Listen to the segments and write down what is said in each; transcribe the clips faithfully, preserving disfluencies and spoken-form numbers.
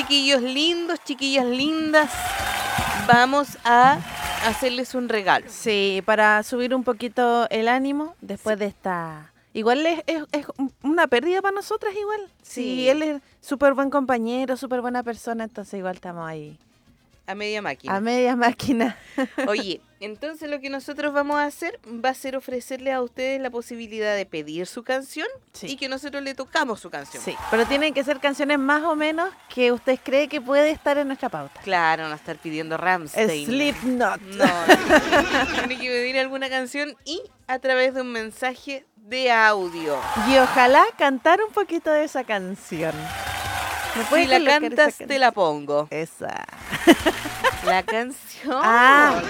chiquillos lindos, chiquillas lindas, vamos a hacerles un regalo. Sí, para subir un poquito el ánimo después sí. de esta... Igual es, es, es una pérdida para nosotras igual. Sí, sí él es súper buen compañero, súper buena persona, entonces igual estamos ahí. A media máquina. A media máquina. Oye, entonces lo que nosotros vamos a hacer va a ser ofrecerles a ustedes la posibilidad de pedir su canción sí. y que nosotros le tocamos su canción. Sí, pero tienen que ser canciones más o menos que usted cree que puede estar en nuestra pauta. Claro, no estar pidiendo Rammstein. Slipknot. No, no. Tiene que pedir alguna canción y a través de un mensaje de audio. Y ojalá cantar un poquito de esa canción. Si la cantas, te la pongo. Esa. La canción. Ah,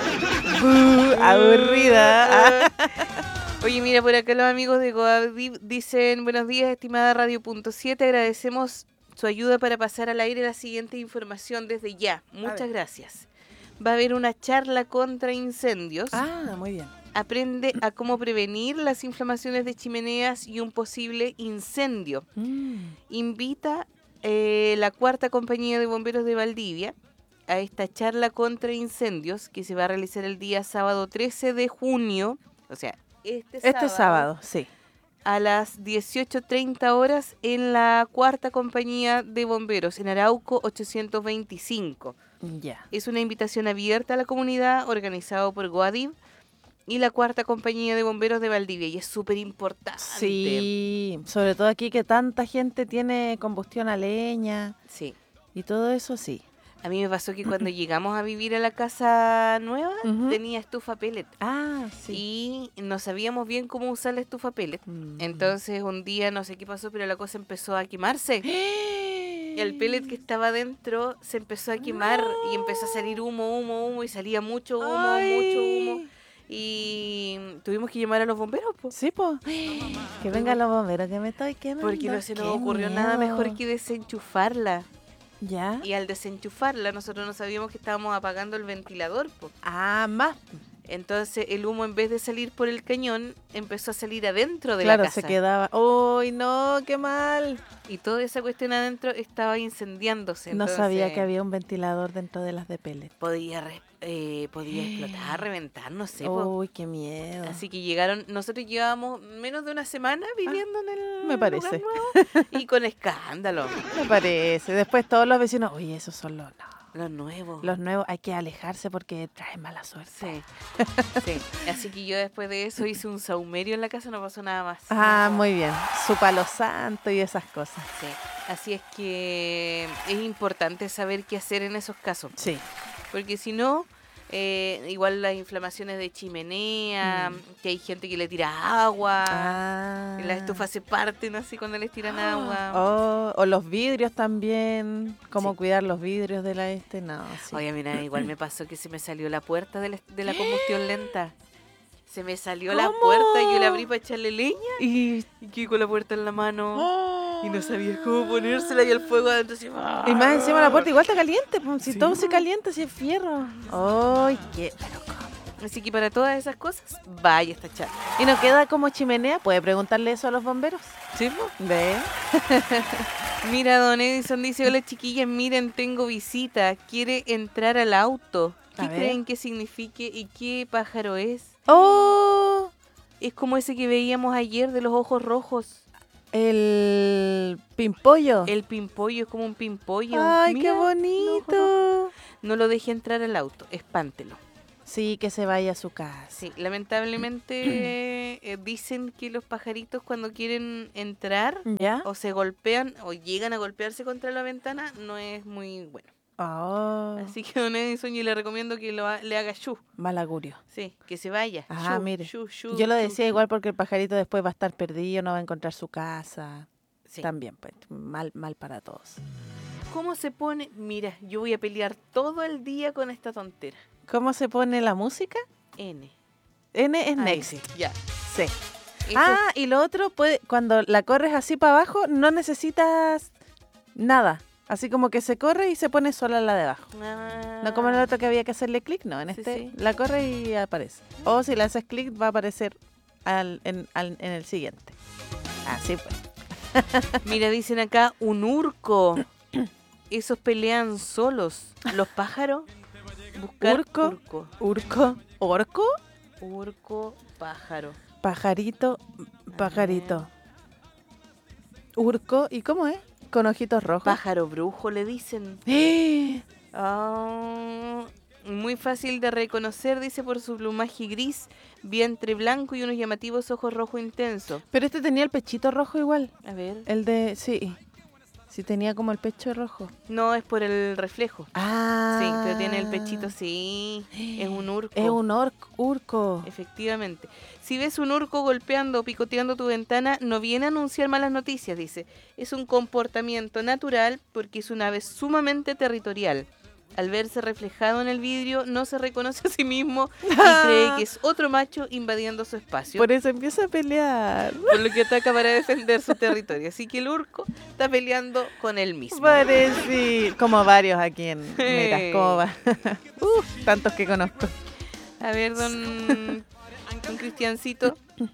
uh, aburrida. Ah. Oye, mira, por acá los amigos de Goadib dicen: buenos días, estimada Radio Punto siete. Agradecemos su ayuda para pasar al aire la siguiente información desde ya. Muchas gracias. Va a haber una charla contra incendios. Ah, muy bien. Aprende a cómo prevenir las inflamaciones de chimeneas y un posible incendio. Mm. Invita eh, la cuarta compañía de bomberos de Valdivia a esta charla contra incendios que se va a realizar el día sábado trece de junio, o sea, este sábado, este sábado, sí, a las dieciocho treinta horas en la cuarta compañía de bomberos en Arauco ochocientos veinticinco. Ya. Yeah. Es una invitación abierta a la comunidad organizado por Goadib y la cuarta compañía de bomberos de Valdivia, y es súper importante. Sí, sobre todo aquí que tanta gente tiene combustión a leña. Sí. Y todo eso, sí. A mí me pasó que cuando llegamos a vivir a la casa nueva, uh-huh. tenía estufa pellet. Ah, sí. Y no sabíamos bien cómo usar la estufa pellet. Uh-huh. Entonces un día, no sé qué pasó, pero la cosa empezó a quemarse. El pellet que estaba dentro se empezó a quemar no. y empezó a salir humo, humo, humo, y salía mucho humo, Ay. mucho humo. Y tuvimos que llamar a los bomberos, pues. Sí, pues. Que vengan los bomberos, que me estoy quemando. Porque no se nos ocurrió miedo. nada mejor que desenchufarla. ¿Ya? Y al desenchufarla, nosotros no sabíamos que estábamos apagando el ventilador, pues. Ah, más. Entonces el humo, en vez de salir por el cañón, empezó a salir adentro de claro, la casa. Claro, se quedaba. ¡Uy, no! ¡Qué mal! Y toda esa cuestión adentro estaba incendiándose. No sabía que había un ventilador dentro de las de pellet. Podía, eh, podía explotar, reventar, no sé. ¡Uy, qué miedo! Así que llegaron, nosotros llevábamos menos de una semana viviendo ah, en el me parece. lugar nuevo y con escándalo. Me parece. Después todos los vecinos, oye, esos son los... No. Los nuevos. Los nuevos, hay que alejarse porque traen mala suerte. Sí. sí. Así que yo después de eso hice un saumerio en la casa, no pasó nada más. Ah, muy bien. Su palo santo y esas cosas. Sí. Así es que es importante saber qué hacer en esos casos. Sí. Porque si no, eh, igual las inflamaciones de chimenea, mm. que hay gente que le tira agua, ah. las estufas se parten así cuando les tiran agua. Oh, o los vidrios también, cómo sí. cuidar los vidrios de la este, no. Sí. Oye, mira, igual me pasó que se me salió la puerta de la, de la combustión lenta. Se me salió ¿Cómo? la puerta y yo la abrí para echarle leña y, y quedé con la puerta en la mano. Oh. Y no sabía cómo ponérsela y el fuego adentro. Así, y más encima la puerta igual está caliente, pues, si sí. todo se calienta, si es fierro. ¡Ay, qué! Así que para todas esas cosas, vaya esta charla. ¿Y no queda como chimenea? ¿Puede preguntarle eso a los bomberos? Sí, pues. ¿Ve? Mira, don Edison dice: hola chiquillas, miren, tengo visita. Quiere entrar al auto. ¿Qué a creen ver. que signifique y qué pájaro es? ¡Oh! Es como ese que veíamos ayer de los ojos rojos. El pimpollo. El pimpollo, es como un pimpollo. ¡Ay, Mira, qué bonito! No lo deje entrar al auto, espántelo. Sí, que se vaya a su casa. Sí, lamentablemente eh, dicen que los pajaritos cuando quieren entrar ¿Ya? o se golpean o llegan a golpearse contra la ventana, no es muy bueno. Oh. Así que don Edison, yo le recomiendo que lo ha, le haga shu. Mal augurio. Sí, que se vaya. Ah, shu, mire. Shu, shu, yo lo shu, decía shu. igual porque el pajarito después va a estar perdido, no va a encontrar su casa. Sí. También, pues, mal, mal para todos. ¿Cómo se pone? Mira, yo voy a pelear todo el día con esta tontera. ¿Cómo se pone la música? N. N es Ahí, next. sí, ya. Sí. Eso. Ah, y lo otro, puede, cuando la corres así para abajo, no necesitas nada. Así como que se corre y se pone sola la de abajo. Ah. No como en el otro que había que hacerle clic, no. En Sí, este sí. la corre y aparece. O si le haces clic va a aparecer al, en, al, en el siguiente. Así pues. Mira, dicen acá un urco. Esos pelean solos. Los pájaros. Buscar Urco. urco. Urco. Orco. Urco, pájaro. Pajarito. Pajarito. Urco. ¿Y cómo es? Con ojitos rojos. Pájaro brujo le dicen. ¡Eh! Ah, muy fácil de reconocer, dice, por su plumaje gris, vientre blanco y unos llamativos ojos rojo intensos. Pero este tenía el pechito rojo igual. A ver. El de... Sí. Sí tenía como el pecho rojo. No, es por el reflejo. Ah. Sí, pero tiene el pechito, sí. Es un urco. Es un orc, urco. Efectivamente. Si ves un urco golpeando o picoteando tu ventana, no viene a anunciar malas noticias, dice. Es un comportamiento natural porque es un ave sumamente territorial. Al verse reflejado en el vidrio, no se reconoce a sí mismo y cree que es otro macho invadiendo su espacio. Por eso empieza a pelear. Por lo que ataca para defender su territorio. Así que el urco está peleando con él mismo. Parece. Como varios aquí en Hey. Metacova. uh, tantos que conozco. A ver, don, don Cristiancito.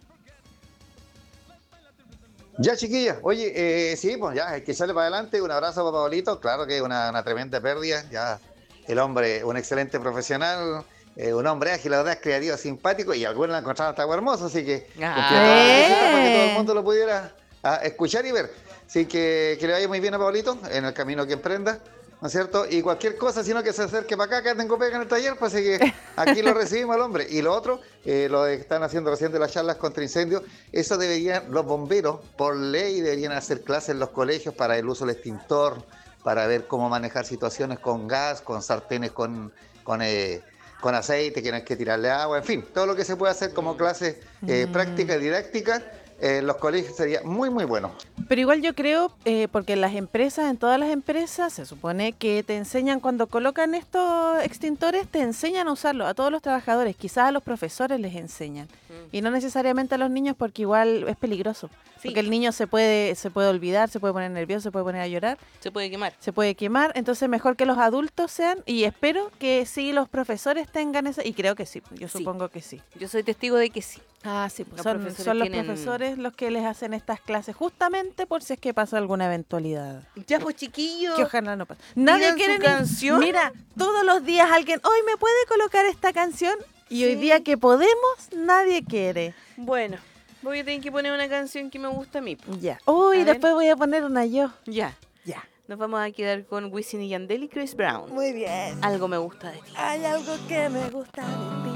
Ya, chiquilla, oye, eh, sí, pues ya, hay que echarle para adelante. Un abrazo para Pablito, claro que es una, una tremenda pérdida. Ya, el hombre, un excelente profesional, eh, un hombre ágil, la verdad, es creativo, simpático y algunos lo encontraron hasta algo hermoso, así que Ah. cumplió todas las requisitos para que todo el Eh. mundo lo pudiera ah, escuchar y ver. Así que que le vaya muy bien a Pablito en el camino que emprenda, ¿no es cierto? Y cualquier cosa, sino que se acerque para acá, que tengo pega en el taller, pues así que aquí lo recibimos al hombre. Y lo otro, eh, lo que están haciendo recién de las charlas contra incendios, eso deberían, los bomberos, por ley, deberían hacer clases en los colegios para el uso del extintor, para ver cómo manejar situaciones con gas, con sartenes, con, con, eh, con aceite, que no hay que tirarle agua, en fin, todo lo que se puede hacer como clase eh, Mm. práctica y didáctica. Eh, en los colegios sería muy, muy bueno. Pero igual yo creo, eh, porque en las empresas, en todas las empresas, se supone que te enseñan, cuando colocan estos extintores, te enseñan a usarlo a todos los trabajadores. Quizás a los profesores les enseñan. Y no necesariamente a los niños, porque igual es peligroso. Sí. Porque el niño se puede, se puede olvidar, se puede poner nervioso, se puede poner a llorar, Se puede quemar. se puede quemar. Entonces mejor que los adultos sean, y espero que sí los profesores tengan esa, y creo que sí, yo Sí. supongo que sí. Yo soy testigo de que sí. Ah, sí, pues Los son, profesores son los tienen- profesores los que les hacen estas clases justamente por si es que pasa alguna eventualidad. Ya, pues, chiquillo. Que ojalá no pase. Nadie Pidan quiere su ni- canción. Mira, todos los días alguien, hoy me puede colocar esta canción, y hoy Sí. día que podemos, nadie quiere. Bueno, voy a tener que poner una canción que me gusta a mí. po. Ya. Uy, A ver. después voy a poner una yo. Ya. Ya. Nos vamos a quedar con Wisin y Yandel y Chris Brown. Muy bien. Algo me gusta de ti. Hay algo que me gusta de ti.